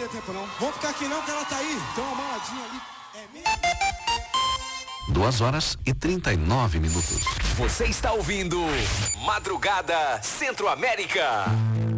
perder tempo não. Vamos ficar aqui não, que ela tá aí. Tem uma maladinha ali. É mesmo? 2h39. Você está ouvindo Madrugada Centro-América.